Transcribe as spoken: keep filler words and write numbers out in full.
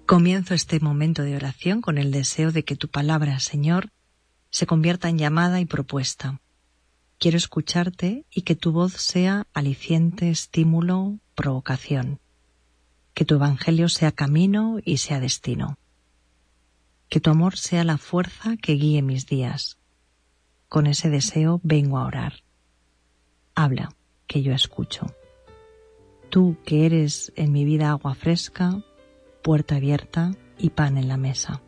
Comienzo este momento de oración con el deseo de que tu palabra, Señor, se convierta en llamada y propuesta. Quiero escucharte y que tu voz sea aliciente, estímulo, provocación. Que tu evangelio sea camino y sea destino. Que tu amor sea la fuerza que guíe mis días. Con ese deseo vengo a orar. Habla, que yo escucho. Tú que eres en mi vida agua fresca, puerta abierta y pan en la mesa.